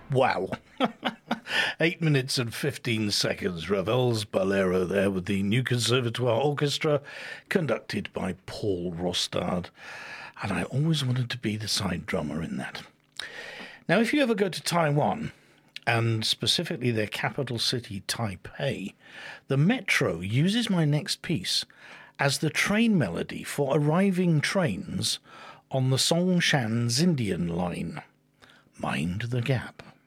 Wow. 8 minutes and 15 seconds. Ravel's Bolero there with the New Conservatoire Orchestra, conducted by Paul Rostad. And I always wanted to be the side drummer in that. Now, if you ever go to Taiwan, and specifically their capital city, Taipei, the metro uses my next piece as the train melody for arriving trains on the Songshan Zindian line. Mind the gap.